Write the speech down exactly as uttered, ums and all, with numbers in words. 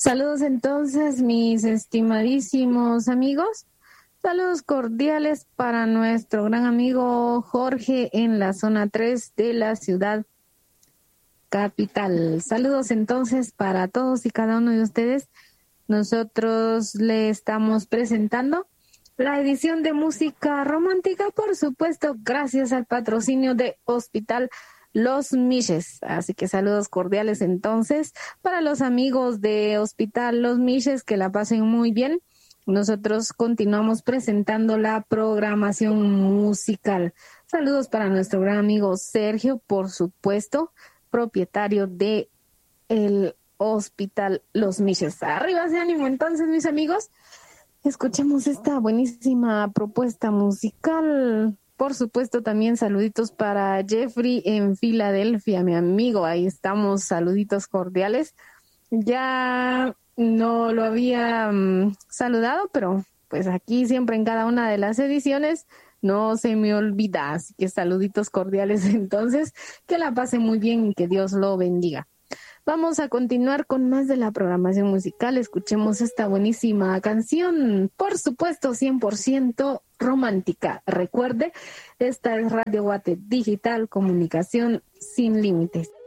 Saludos entonces, mis estimadísimos amigos. Saludos cordiales para nuestro gran amigo Jorge en la zona tres de la ciudad capital. Saludos entonces para todos y cada uno de ustedes. Nosotros le estamos presentando la edición de música romántica, por supuesto, gracias al patrocinio de Hospital Los Miches. Así que saludos cordiales entonces para los amigos de Hospital Los Miches, que la pasen muy bien. Nosotros continuamos presentando la programación musical. Saludos para nuestro gran amigo Sergio, por supuesto, propietario de el Hospital Los Miches. Arriba ese ánimo entonces, mis amigos. Escuchemos esta buenísima propuesta musical. Por supuesto, también saluditos para Jeffrey en Filadelfia, mi amigo. Ahí estamos, saluditos cordiales. Ya no lo había um, saludado, pero pues aquí siempre en cada una de las ediciones no se me olvida. Así que saluditos cordiales entonces. Que la pase muy bien y que Dios lo bendiga. Vamos a continuar con más de la programación musical. Escuchemos esta buenísima canción, por supuesto, cien por ciento romántica. Recuerde, esta es Radio Guate Digital, comunicación sin límites.